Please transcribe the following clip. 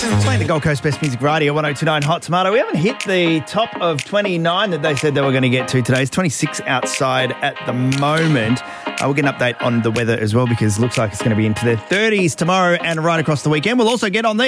Playing the Gold Coast Best Music Radio, 102.9 Hot Tomato. We haven't hit the top of 29 that they said they were going to get to today. It's 26 outside at the moment. We'll get an update on the weather as well because it looks like it's going to be into the 30s tomorrow and right across the weekend. We'll also get on the